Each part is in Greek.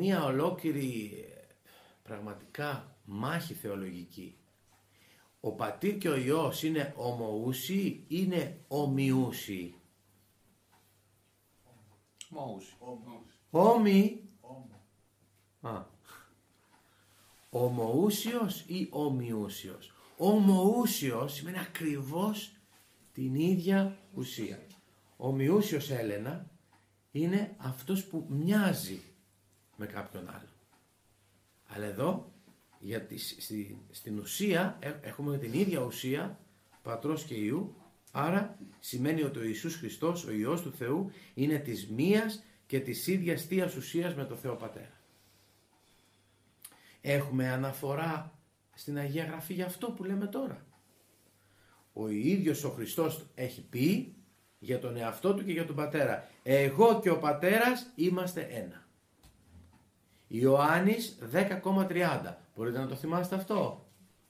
μία ολόκληρη πραγματικά μάχη θεολογική. Ο πατήρ και ο Υιός είναι ομοούσιοι, είναι ομοιούσιοι? Όμοι. Ομοούσιος ή ομοιούσιος? Ομοούσιος σημαίνει ακριβώς την ίδια ουσία. Ομοιούσιος, Έλενα, είναι αυτός που μοιάζει με κάποιον άλλο. Αλλά εδώ, γιατί στην ουσία έχουμε την ίδια ουσία, Πατρός και Υιού, άρα σημαίνει ότι ο Ιησούς Χριστός, ο Υιός του Θεού, είναι της μίας και της ίδιας θείας ουσίας με το Θεό Πατέρα. Έχουμε αναφορά στην Αγία Γραφή για αυτό που λέμε τώρα. Ο ίδιος ο Χριστός έχει πει για τον εαυτό του και για τον Πατέρα: εγώ και ο Πατέρας είμαστε ένα. Ιωάννης 10,30. Μπορείτε να το θυμάστε αυτό?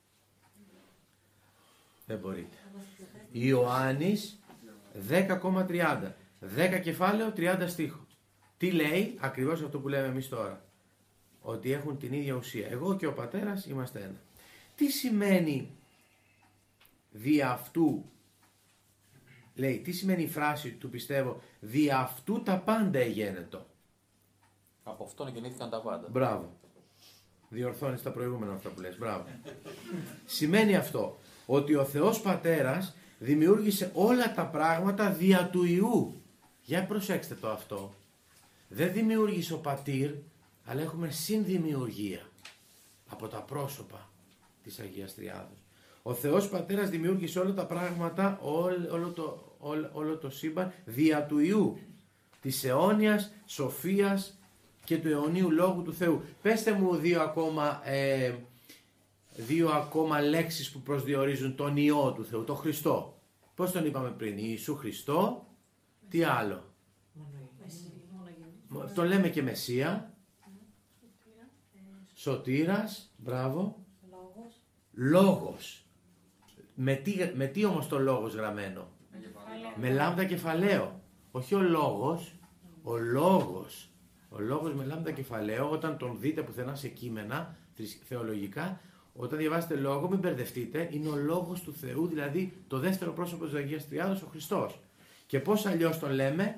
Δεν μπορείτε. Ιωάννης 10,30. 10 κεφάλαιο, 30 στίχο. Τι λέει? Ακριβώς αυτό που λέμε εμείς τώρα. Ότι έχουν την ίδια ουσία. Εγώ και ο Πατέρας είμαστε ένα. Τι σημαίνει δι' αυτού? Λέει, τι σημαίνει η φράση του, πιστεύω, δι' αυτού τα πάντα εγένετο? Από αυτόν γεννήθηκαν τα πάντα. Μπράβο. Διορθώνεις τα προηγούμενα αυτά που λες. Μπράβο. Σημαίνει αυτό ότι ο Θεός Πατέρας δημιούργησε όλα τα πράγματα δια του Υιού. Για προσέξτε το αυτό. Δεν δημιούργησε ο Πατήρ, αλλά έχουμε συνδημιουργία από τα πρόσωπα της Αγίας Τριάδος. Ο Θεός Πατέρας δημιούργησε όλα τα πράγματα, όλο το σύμπαν δια του Υιού, της αιώνιας σοφίας και του αιωνίου Λόγου του Θεού. Πέστε μου δύο ακόμα λέξεις που προσδιορίζουν τον Υιό του Θεού, τον Χριστό. Πώς τον είπαμε πριν? Ιησού Χριστό, τι άλλο? Το λέμε και Μεσσία. Σωτήρας, μπράβο. Λόγος. Με τι όμως το λόγος γραμμένο? Με λάμδα κεφαλαίο. Όχι ο λόγος, ο λόγος. Ο λόγος με λάμδα κεφαλαίο, όταν τον δείτε πουθενά σε κείμενα θεολογικά, όταν διαβάσετε λόγο, μην μπερδευτείτε, είναι ο λόγος του Θεού, δηλαδή το δεύτερο πρόσωπο της Αγίας Τριάδος, ο Χριστός. Και πώς αλλιώς τον λέμε?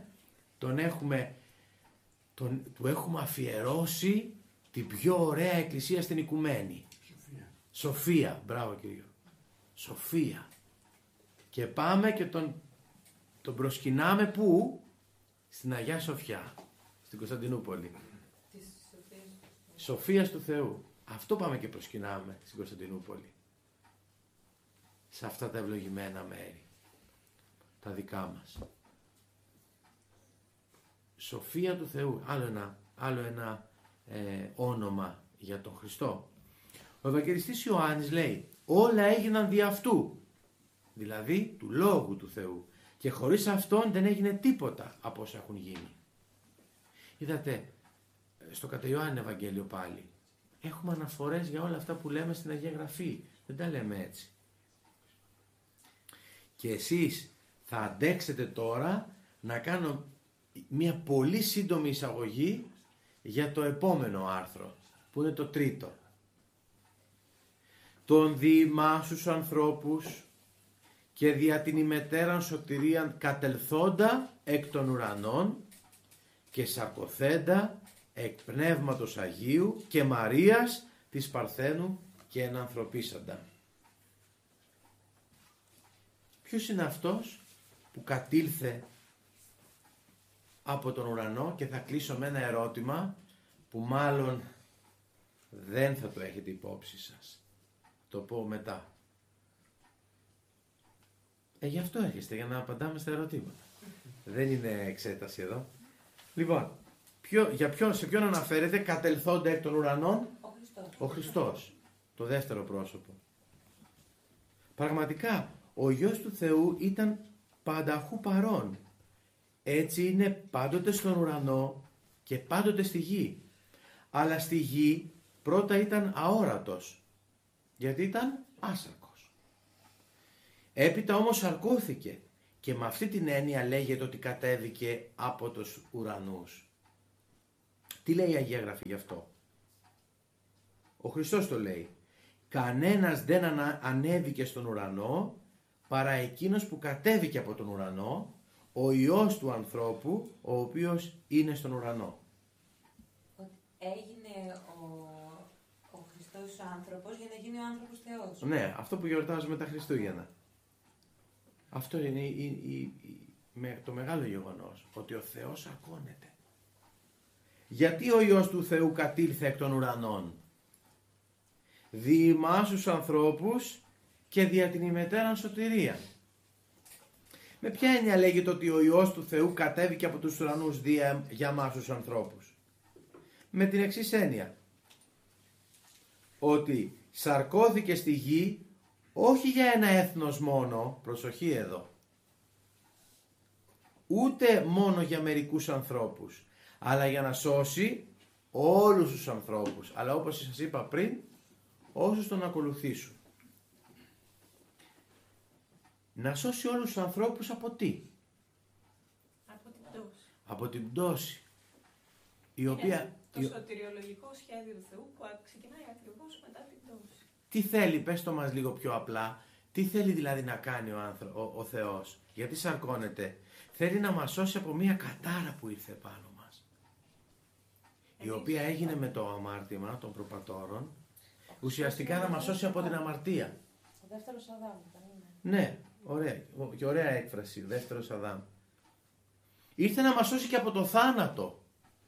Του έχουμε αφιερώσει την πιο ωραία εκκλησία στην οικουμένη. Σοφία. Μπράβο κύριο. Σοφία. Και πάμε και τον προσκυνάμε πού? Στην Αγία Σοφιά, στην Κωνσταντινούπολη. Σοφίας του Θεού. Αυτό πάμε και προσκυνάμε στην Κωνσταντινούπολη. Σε αυτά τα ευλογημένα μέρη. Τα δικά μας. Σοφία του Θεού. Άλλο ένα όνομα για τον Χριστό. Ο Ευαγγελιστής Ιωάννης λέει: όλα έγιναν δι' αυτού. Δηλαδή του Λόγου του Θεού. Και χωρίς αυτόν δεν έγινε τίποτα από όσα έχουν γίνει. Είδατε, στο κατά Ιωάννη Ευαγγέλιο πάλι, έχουμε αναφορές για όλα αυτά που λέμε στην Αγία Γραφή. Δεν τα λέμε έτσι. Και εσείς θα αντέξετε τώρα να κάνω μια πολύ σύντομη εισαγωγή για το επόμενο άρθρο, που είναι το τρίτο. Τον διημά στους ανθρώπους και δια την ημετέραν σωτηρίαν κατελθόντα εκ των ουρανών και σαρκοθέντα εκ Πνεύματος Αγίου και Μαρίας της Παρθένου και ενανθρωπίσαντα. Ποιος είναι αυτός που κατήλθε από τον ουρανό? Και θα κλείσω με ένα ερώτημα που μάλλον δεν θα το έχετε υπόψη σας. Το πω μετά. Γι' αυτό έρχεστε, για να απαντάμε στα ερωτήματα. Δεν είναι εξέταση εδώ. Λοιπόν, σε ποιον αναφέρεται κατελθόντα εκ των ουρανών? Ο Χριστός. Το δεύτερο πρόσωπο. Πραγματικά, ο Υιός του Θεού ήταν πανταχού παρών. Έτσι είναι πάντοτε στον ουρανό και πάντοτε στη γη. Αλλά στη γη πρώτα ήταν αόρατος, γιατί ήταν άσαρκος. Έπειτα όμως σαρκώθηκε και με αυτή την έννοια λέγεται ότι κατέβηκε από τους ουρανούς. Τι λέει η Αγία Γραφή γι' αυτό? Ο Χριστός το λέει. Κανένας δεν ανέβηκε στον ουρανό παρά εκείνος που κατέβηκε από τον ουρανό, ο Υιός του ανθρώπου, ο οποίος είναι στον ουρανό. Έγινε ο Χριστός άνθρωπος για να γίνει ο άνθρωπος Θεός. Ναι, αυτό που γιορτάζουμε τα Χριστούγεννα. Αυτό είναι το μεγάλο γεγονός, ότι ο Θεός σαρκώνεται. Γιατί ο Υιός του Θεού κατήλθε εκ των ουρανών? Δι' ημάς τους ανθρώπους και δια την ημετέραν σωτηρία. Με ποια έννοια λέγεται ότι ο Υιός του Θεού κατέβηκε από τους ουρανούς για εμάς τους ανθρώπους? Με την εξής έννοια. Ότι σαρκώθηκε στη γη όχι για ένα έθνος μόνο, προσοχή εδώ, ούτε μόνο για μερικούς ανθρώπους, αλλά για να σώσει όλους τους ανθρώπους. Αλλά όπως σας είπα πριν, όσους τον ακολουθήσουν. Να σώσει όλους τους ανθρώπους από τι? Από την πτώση. Από την πτώση. Η οποία... Το σωτηριολογικό σχέδιο του Θεού που ξεκινάει ακριβώς μετά την πτώση. Τι θέλει, πες το μας λίγο πιο απλά, τι θέλει δηλαδή να κάνει ο Θεός? Γιατί σαρκώνεται? Θέλει να μας σώσει από μια κατάρα που ήρθε πάνω μας. Η οποία έγινε με το αμάρτημα των προπατώρων, ουσιαστικά να μας σώσει από την αμαρτία. Ο δεύτερος Αδάμ ήταν, Ναι, ωραία, και ωραία έκφραση, δεύτερος Αδάμ. Ήρθε να μας σώσει και από το θάνατο.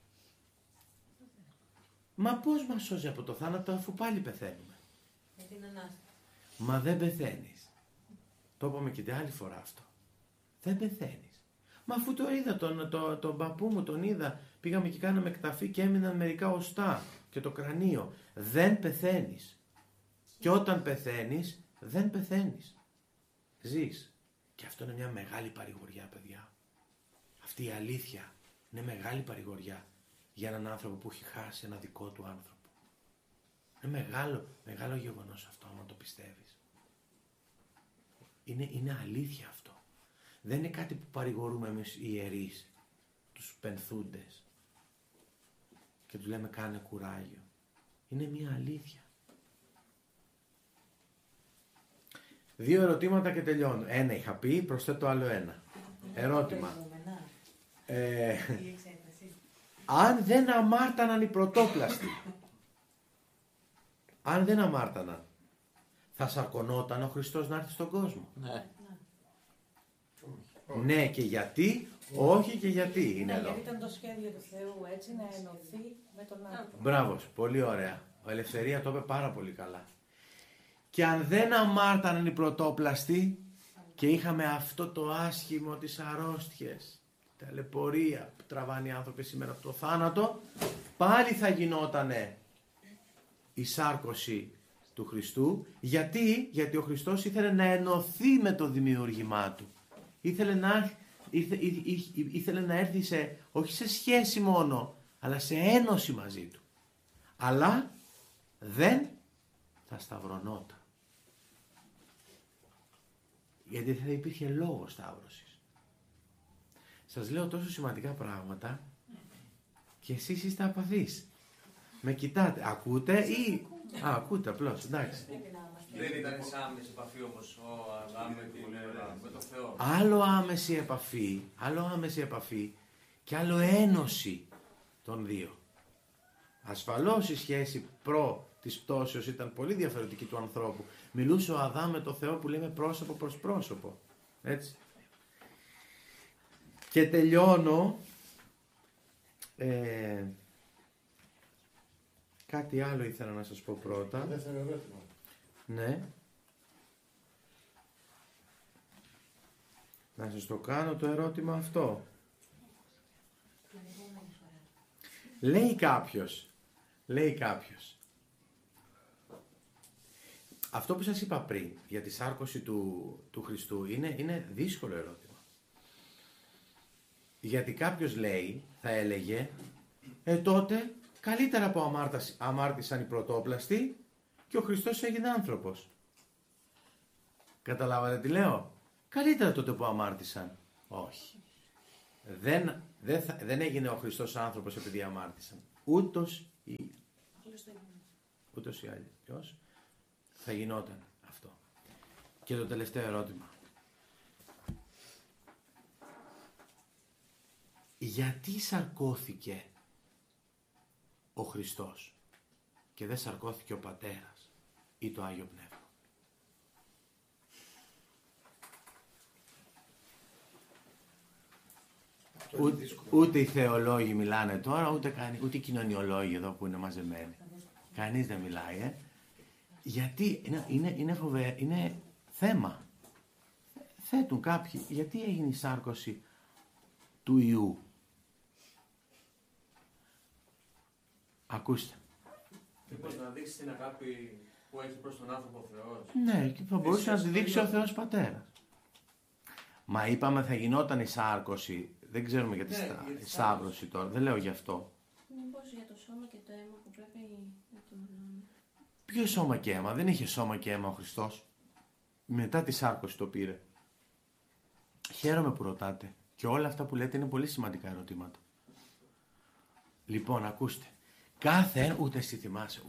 Μα πώς μας σώζει από το θάνατο αφού πάλι πεθαίνουμε? με την Ανάσταση. Μα δεν πεθαίνεις. Το είπαμε και την άλλη φορά αυτό. Δεν πεθαίνεις. Μα αφού το είδα, τον παππού μου τον είδα, πήγαμε και κάναμε εκταφή και έμειναν μερικά οστά και το κρανίο. Δεν πεθαίνεις. Και όταν πεθαίνεις, δεν πεθαίνεις. Ζεις. Και αυτό είναι μια μεγάλη παρηγοριά, παιδιά. Αυτή η αλήθεια είναι μεγάλη παρηγοριά για έναν άνθρωπο που έχει χάσει ένα δικό του άνθρωπο. Είναι μεγάλο γεγονός αυτό, άμα το πιστεύεις. Είναι αλήθεια αυτό. Δεν είναι κάτι που παρηγορούμε εμείς οι ιερείς, τους πενθούντες και τους λέμε κάνε κουράγιο. Είναι μια αλήθεια. 2 ερωτήματα και τελειώνω. Ένα είχα πει, προσθέτω άλλο ένα. Ερώτημα. Αν δεν αμάρταναν οι πρωτόπλαστοι, αν δεν αμάρταναν, θα σαρκωνόταν ο Χριστός να έρθει στον κόσμο? Ναι. Ναι και γιατί, όχι και γιατί είναι εδώ. Γιατί ήταν το σχέδιο του Θεού έτσι να ενωθεί με τον άνθρωπο. Μπράβο, πολύ ωραία. Ο Ελευθερία το είπε πάρα πολύ καλά. Και αν δεν αμάρταναν οι πρωτόπλαστοι και είχαμε αυτό το άσχημο, τις αρρώστιες, ταλαιπωρία που τραβάνε οι άνθρωποι σήμερα από το θάνατο, πάλι θα γινότανε η σάρκωση του Χριστού. Γιατί ο Χριστός ήθελε να ενωθεί με το δημιούργημά του. Ήθελε να έρθει όχι σε σχέση μόνο, αλλά σε ένωση μαζί του. Αλλά δεν θα σταυρωνόταν. Γιατί δεν θα υπήρχε λόγος σταύρωσης. Σας λέω τόσο σημαντικά πράγματα και εσείς είστε απαθείς. Με κοιτάτε, ακούτε ή... ακούτε απλώς, εντάξει. Δεν ήταν σε άμεση επαφή όμως ο Αδάμ με το Θεό. Άλλο άμεση επαφή και άλλο ένωση των δύο. Ασφαλώς η σχέση προ της πτώσεως ήταν πολύ διαφορετική του ανθρώπου. Μιλούσε ο Αδάμ με το Θεό που λέμε πρόσωπο προς πρόσωπο. Έτσι. Και τελειώνω. Κάτι άλλο ήθελα να σας πω πρώτα. Δεύτερο ερώτημα. Ναι. Να σας το κάνω το ερώτημα αυτό. Λέει κάποιος. Αυτό που σας είπα πριν για τη σάρκωση του Χριστού είναι δύσκολο ερώτημα. Γιατί κάποιος λέει, θα έλεγε, τότε καλύτερα που αμάρτησαν οι πρωτόπλαστοι και ο Χριστός έγινε άνθρωπος. Καταλάβατε τι λέω? Καλύτερα τότε που αμάρτησαν. Όχι. Δεν έγινε ο Χριστός άνθρωπος επειδή αμάρτησαν. ούτως ή αλλιώς θα γινόταν αυτό. Και το τελευταίο ερώτημα. Γιατί σαρκώθηκε ο Χριστός και δεν σαρκώθηκε ο Πατέρας ή το Άγιο Πνεύμα? Ούτε οι θεολόγοι μιλάνε τώρα, ούτε οι κοινωνιολόγοι εδώ που είναι μαζεμένοι. Κανείς δεν μιλάει, Γιατί είναι θέμα. Θέτουν κάποιοι, γιατί έγινε η σάρκωση του Ιού? Ακούστε. Μήπως να δείξει την αγάπη που έχει προς τον άνθρωπο ο Θεός. Ναι, και θα μπορούσε να τη δείξει ο Θεός Πατέρας. Μα είπαμε θα γινόταν η σάρκωση. Δεν ξέρουμε για τη σταύρωση τώρα. Δεν λέω γι' αυτό. Μήπως για το σώμα και το αίμα που πρέπει να το μιλάμε. Ποιο σώμα και αίμα? Δεν είχε σώμα και αίμα ο Χριστός. Μετά τη σάρκωση το πήρε. Χαίρομαι που ρωτάτε. Και όλα αυτά που λέτε είναι πολύ σημαντικά ερωτήματα. Λοιπόν, ακούστε. Ούτε εσύ θυμάσαι.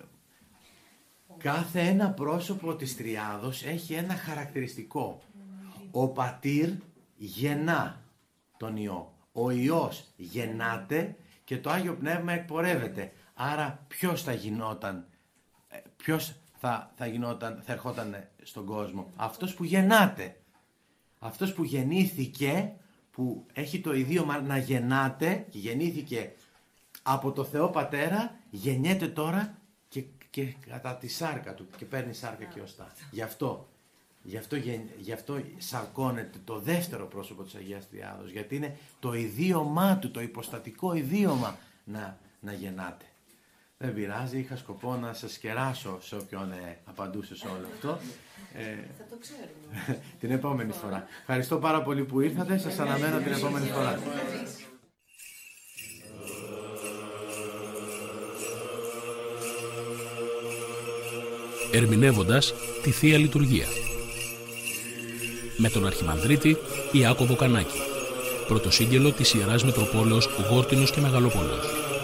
Κάθε ένα πρόσωπο της Τριάδος έχει ένα χαρακτηριστικό. Ο Πατήρ γεννά τον Υιό. Ο Υιός γεννάται και το Άγιο Πνεύμα εκπορεύεται. Άρα ποιος θα γινόταν, θα ερχόταν στον κόσμο? Αυτός που γεννάται. Αυτός που γεννήθηκε, που έχει το ιδίωμα να γεννάται και γεννήθηκε από το Θεό Πατέρα, γεννιέται τώρα και κατά τη σάρκα του και παίρνει σάρκα και οστά. Γι' αυτό σαρκώνεται το δεύτερο πρόσωπο της Αγίας Τριάδος, γιατί είναι το ιδίωμά του, το υποστατικό ιδίωμα να γεννάται. Δεν πειράζει, είχα σκοπό να σας κεράσω σε όποιον απαντούσε σε όλο αυτό. Θα το ξέρουμε. Την επόμενη φορά. Ευχαριστώ πάρα πολύ που ήρθατε, σας αναμένω την επόμενη φορά. Ερμηνεύοντας τη Θεία Λειτουργία. Με τον Αρχιμανδρίτη Ιάκωβο Κανάκη. Πρωτοσύγγελο της Ιεράς Μητροπόλεως Γόρτινος και Μεγαλόπολεως.